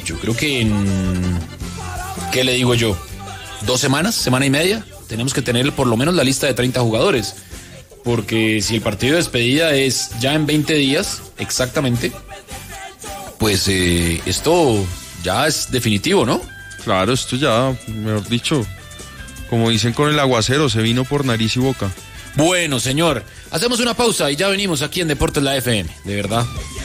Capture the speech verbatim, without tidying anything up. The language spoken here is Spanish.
yo creo que en, ¿qué le digo yo? ¿Dos semanas? ¿Semana y media? Tenemos que tener por lo menos la lista de treinta jugadores. Porque si el partido de despedida es ya en veinte días, exactamente, pues eh, esto ya es definitivo, ¿no? Claro, esto ya, mejor dicho, como dicen con el aguacero, se vino por nariz y boca. Bueno, señor, hacemos una pausa y ya venimos aquí en Deportes La F M, de verdad.